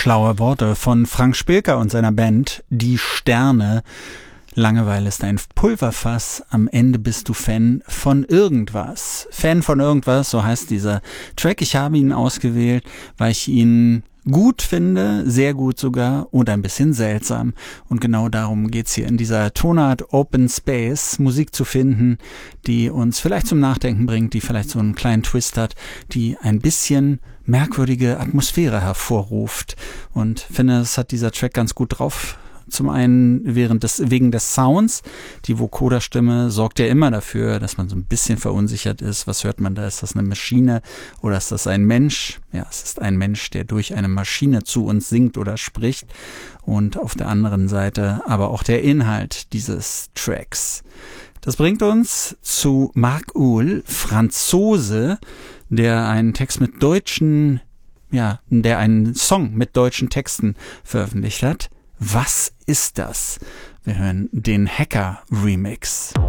Schlaue Worte von Frank Spilker und seiner Band Die Sterne. Langeweile ist ein Pulverfass, am Ende bist du Fan von irgendwas. Fan von irgendwas, so heißt dieser Track. Ich habe ihn ausgewählt, weil ich ihn gut finde, sehr gut sogar und ein bisschen seltsam. Und genau darum geht's hier in dieser Tonart Open Space, Musik zu finden, die uns vielleicht zum Nachdenken bringt, die vielleicht so einen kleinen Twist hat, die ein bisschen merkwürdige Atmosphäre hervorruft. Und finde, das hat dieser Track ganz gut drauf. Zum einen wegen des Sounds. Die Vocoder-Stimme sorgt ja immer dafür, dass man so ein bisschen verunsichert ist. Was hört man da? Ist das eine Maschine oder ist das ein Mensch? Ja, es ist ein Mensch, der durch eine Maschine zu uns singt oder spricht. Und auf der anderen Seite aber auch der Inhalt dieses Tracks. Das bringt uns zu Marc Uhl, Franzose, der einen Song mit deutschen Texten veröffentlicht hat. Was ist das? Wir hören den Hacker-Remix.